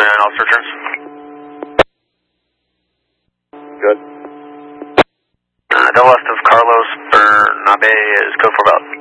And officer turns. Good. Del west of Carlos Bernabe is code for about